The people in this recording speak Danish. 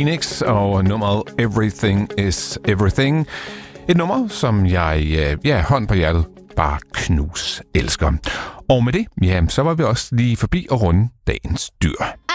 Phoenix og nummeret Everything is Everything. Et nummer, som jeg, hånd på hjertet, bare knus elsker. Og med det, så var vi også lige forbi og runde dagens dyr.